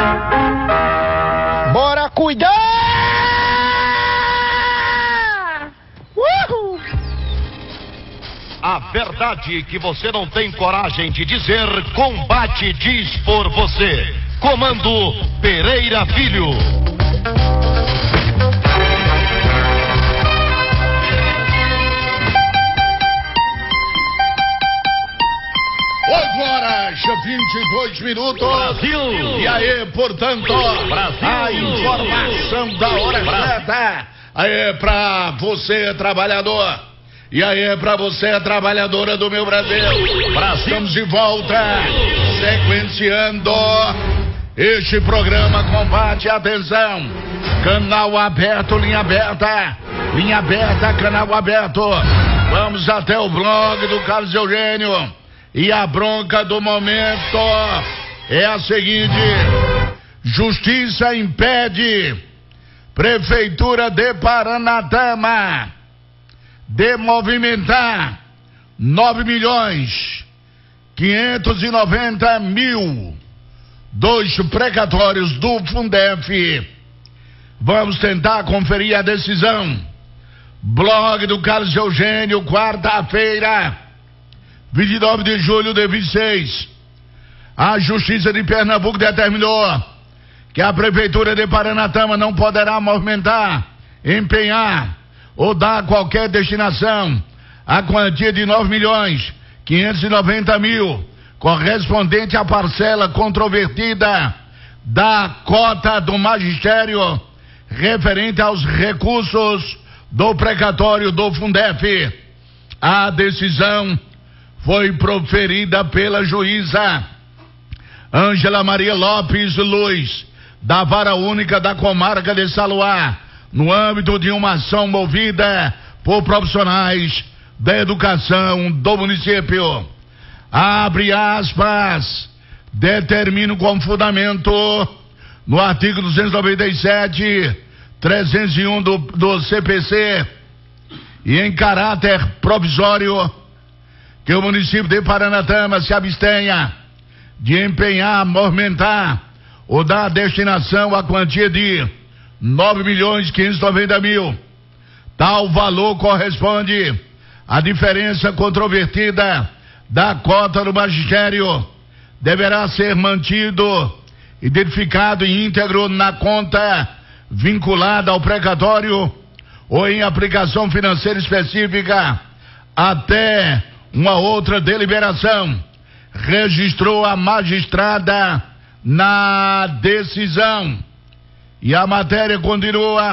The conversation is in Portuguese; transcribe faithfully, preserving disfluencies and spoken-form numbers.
Bora cuidar! Uhul! A verdade que você não tem coragem de dizer, Combate diz por você. Comando Pereira Filho. oito horas, vinte e dois minutos. Brasil. E aí, portanto, Brasil. A informação da hora certa. Aí, pra você, trabalhador. E aí, pra você, trabalhadora do meu Brasil. Brasil. Estamos de volta, sequenciando este programa Combate. Atenção, canal aberto, linha aberta. Linha aberta, canal aberto. Vamos até o blog do Carlos Eugênio. E a bronca do momento é a seguinte: Justiça impede Prefeitura de Paranatama de movimentar nove milhões quinhentos e noventa mil dos precatórios do Fundef. Vamos tentar conferir a decisão. Blog do Carlos Eugênio, quarta-feira, vinte e nove de julho de vinte e seis. A Justiça de Pernambuco determinou que a Prefeitura de Paranatama não poderá movimentar, empenhar ou dar qualquer destinação a quantia de nove milhões quinhentos e noventa mil correspondente à parcela controvertida da cota do magistério referente aos recursos do precatório do Fundef. A decisão foi proferida pela juíza Ângela Maria Lopes Luz, da Vara Única da Comarca de Saluá, no âmbito de uma ação movida por profissionais da educação do município. Abre aspas, determino com fundamento no artigo duzentos e noventa e sete, trezentos e um do, do C P C e em caráter provisório que o município de Paranatama se abstenha de empenhar, movimentar ou dar destinação à quantia de nove milhões quinhentos e noventa mil. Tal valor corresponde à diferença controvertida da cota do magistério. Deverá ser mantido, identificado e íntegro na conta vinculada ao precatório ou em aplicação financeira específica até uma outra deliberação, registrou a magistrada na decisão. E a matéria continua.